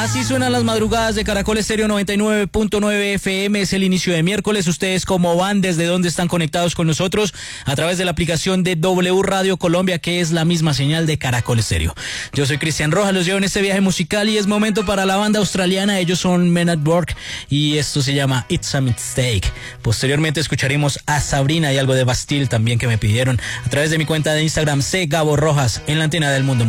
Así suenan las madrugadas de Caracol Estéreo 99.9 FM. Es el inicio de miércoles. ¿Ustedes cómo van? ¿Desde dónde están conectados con nosotros? A través de la aplicación de W Radio Colombia, que es la misma señal de Caracol Estéreo. Yo soy Cristian Rojas, los llevo en este viaje musical y es momento para la banda australiana. Ellos son Men at Work y esto se llama It's a Mistake. Posteriormente escucharemos a Sabrina y algo de Bastille también que me pidieron a través de mi cuenta de Instagram, C Gabo Rojas, en la antena del mundo.